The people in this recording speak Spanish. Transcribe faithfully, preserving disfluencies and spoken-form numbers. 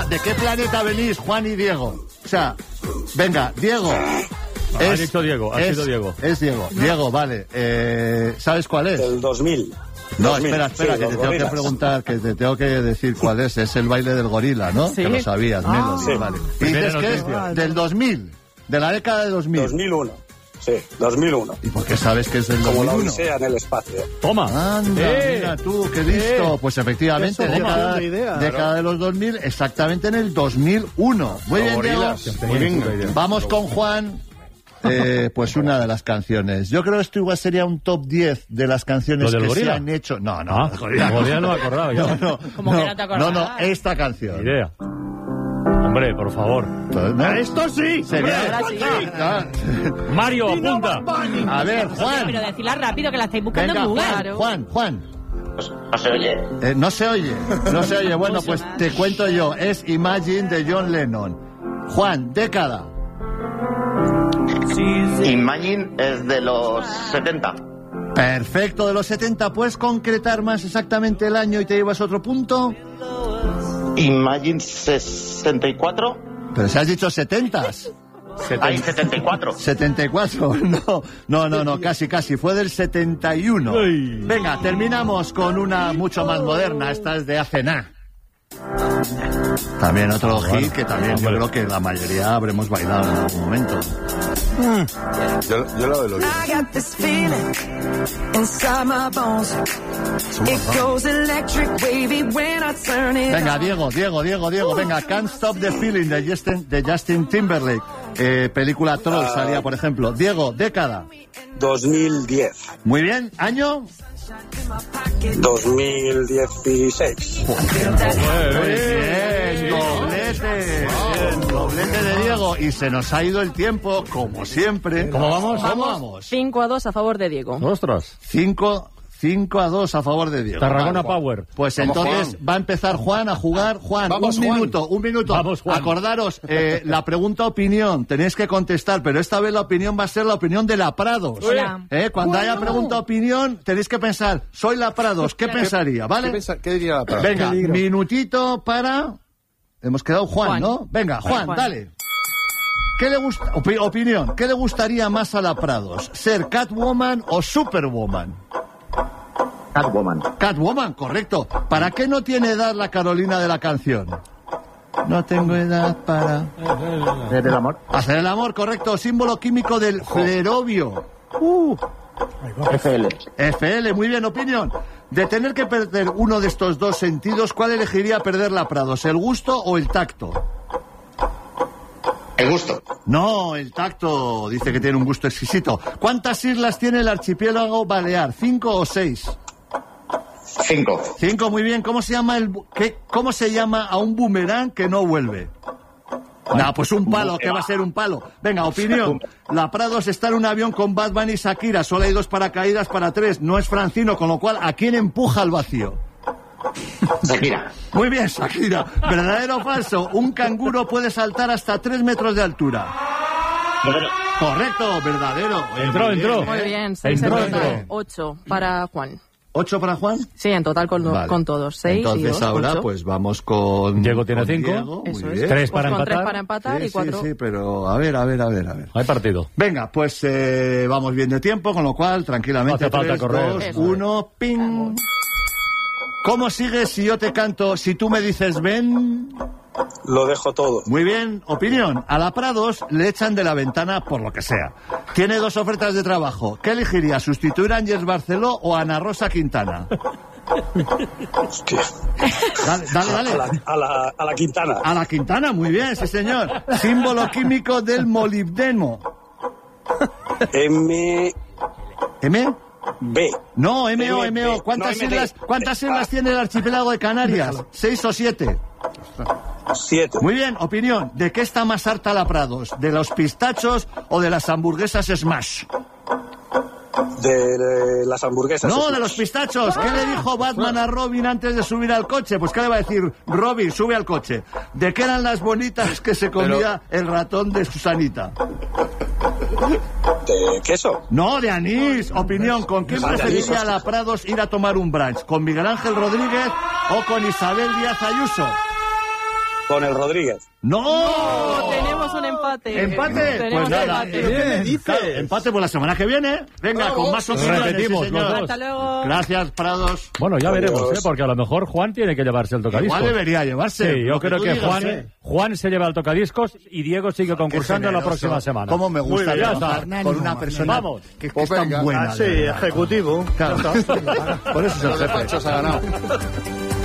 Venga, ¿de qué planeta venís, Juan y Diego? O sea, venga, Diego. Es, ha dicho Diego, ha es, sido Diego. Es Diego. No. Diego, vale. Eh, ¿Sabes cuál es? El dos mil. No, dos mil. espera, espera, sí, que te tengo gorilas. que preguntar, que te tengo que decir cuál es. Es el baile del gorila, ¿no? ¿Sí? Que lo sabías, ah, Melody, sí. Vale. Y dices que es del dos mil, de la década de dos mil. dos mil uno. Sí, dos mil uno. ¿Y por qué sabes que es del dos mil uno? Como la Odisea en el espacio. Toma. Anda, eh, mira tú, qué listo. Eh, pues efectivamente, década, de idea, década ¿no? de los dos mil, exactamente en el dos mil uno. Muy bien, Diego. Muy bien. Vamos con Juan. Eh, pues una de las canciones. Yo creo que esto igual sería un top diez de las canciones que gorila? se han hecho. No, no, ah, el gorila, gorila no me acordaba yo. No, no, ¿Cómo no, que no te acordabas? no, no, esta canción. Ni idea. Hombre, por favor. ¿No? Esto sí. Sería... Ahora sí. Ah. Mario, apunta. A ver, Juan. Pero decirla rápido, que la estáis buscando Venga, en Google. Juan, Juan, Juan. No se oye. Eh, no se oye, no se oye. Bueno, pues te cuento yo. Es Imagine de John Lennon. Juan, década. Imagine es de los setenta. Perfecto, de los setenta. ¿Puedes concretar más exactamente el año y te llevas otro punto? Imagine sesenta y cuatro. Pero si has dicho setentas. Hay setenta y cuatro. setenta y cuatro, no, no, no, no, casi, casi, fue del setenta y uno. Venga, terminamos con una mucho más moderna, esta es de hace nada. También otro hit bueno, que también yo creo que la mayoría habremos bailado en algún momento. Mm. Yo, yo lo veo bien. Venga, Diego, Diego, Diego, Diego, venga, Can't Stop the Feeling de Justin, de Justin Timberlake. Eh, película Troll uh, salía, por ejemplo. Diego, década. dos mil diez. Muy bien, ¿año? dos mil dieciséis. Muy bien, doblete. Bien, doblete de Diego. Y se nos ha ido el tiempo, como siempre. ¿Cómo vamos? ¿Cómo vamos? cinco a dos a favor de Diego. ¡Ostras! cinco a dos a favor de Diego. Tarragona vale, Power. Pues vamos, entonces Juan. va a empezar Juan a jugar. Juan, vamos, un Juan. minuto, un minuto. Vamos, Juan. Acordaros, eh, la pregunta opinión, tenéis que contestar, pero esta vez la opinión va a ser la opinión de la Prados. Hola. Eh, cuando bueno. haya pregunta opinión, tenéis que pensar, soy la Prados, ¿qué pensaría? ¿Vale? ¿Qué, pensa, ¿Qué diría la Prados? Venga, minutito para... Hemos quedado Juan, Juan. ¿no? Venga, Juan, Juan. dale. ¿Qué le gusta? Opi- opinión, ¿qué le gustaría más a la Prados? ¿Ser Catwoman o Superwoman? Catwoman. Catwoman, correcto. ¿Para qué no tiene edad la Carolina de la canción? No tengo edad para... ¿Hacer el amor? Hacer el amor, correcto. Símbolo químico del flerovio. Uh. F L. F L, muy bien, opinión. De tener que perder uno de estos dos sentidos, ¿cuál elegiría perder la Prados? ¿El gusto o el tacto? El gusto. No, el tacto dice que tiene un gusto exquisito. ¿Cuántas islas tiene el archipiélago Balear? ¿Cinco o seis? Cinco. Cinco, muy bien. ¿Cómo se llama el bu- qué, cómo se llama a un boomerang que no vuelve? No, pues un palo, ¿qué va a ser un palo? Venga, opinión. La Prados está en un avión con Batman y Shakira. Solo hay dos paracaídas para tres. No es Francino, con lo cual, ¿a quién empuja al vacío? Shakira. Muy bien, Shakira. ¿Verdadero o falso? Un canguro puede saltar hasta tres metros de altura. Correcto, verdadero. Entró, Muy bien, entró. ¿eh? Muy bien, seis en Entró, total. entró. Ocho para Juan. ¿Ocho para Juan? Sí, en total con, Vale. con todos. Seis Entonces y dos, ahora ocho. pues vamos con... Diego tiene con cinco. Diego, muy Eso es. bien. Tres Pues para con empatar. tres para empatar Sí, y cuatro. sí, sí, pero a ver, a ver, a ver, a ver. Hay partido. Venga, pues eh, vamos bien de tiempo, con lo cual, tranquilamente, No hace falta tres, correr. dos, Eso. uno, ping. ¿Cómo sigues si yo te canto, si tú me dices ven? Lo dejo todo. Muy bien, opinión. A la Prados le echan de la ventana por lo que sea. Tiene dos ofertas de trabajo. ¿Qué elegiría, sustituir a Ángels Barceló o a Ana Rosa Quintana? Hostia. Dale, dale, dale. A la, a, la, a la Quintana. A la Quintana, muy bien, sí señor. Símbolo químico del molibdeno. M. ¿M? B. No, M O, M, M O. ¿Cuántas no, M D. islas, ¿cuántas islas tiene el archipiélago de Canarias? ¿Seis o siete? Siete. Muy bien, opinión. ¿De qué está más harta la Prados? ¿De los pistachos o de las hamburguesas Smash? De, de las hamburguesas. No, de los pistachos. ¿Qué le dijo Batman a Robin antes de subir al coche? Pues ¿qué le va a decir? Robin, sube al coche. ¿De qué eran las bonitas que se comía el ratón de Susanita? ¿De queso? No, de anís. Opinión, ¿con quién Ah, de anís, preferiría la Prados ir a tomar un brunch? ¿Con Miguel Ángel Rodríguez o con Isabel Díaz Ayuso? Con el Rodríguez. ¡No! Oh, tenemos un empate. ¿Empate? Tenemos Pues nada. empate. ¿Qué me dices? Claro, empate por la semana que viene. Venga, con más opciones. Repetimos, sí, señor. los dos. Hasta luego. Gracias, Prados. Bueno, ya veremos, Adiós. ¿eh? Porque a lo mejor Juan tiene que llevarse el tocadiscos. Igual debería llevarse. Sí, yo Lo creo tú que digas, Juan, ¿eh? Juan se lleva el tocadiscos y Diego sigue concursando la Generoso. próxima semana. ¿Cómo me gusta Muy bien, ya trabajar está. con una persona Vamos. que, que Pues es tan venga. buena? Ah, sí, de verdad. ejecutivo. Claro. Por eso es el Los jefe. despachos ha ganado.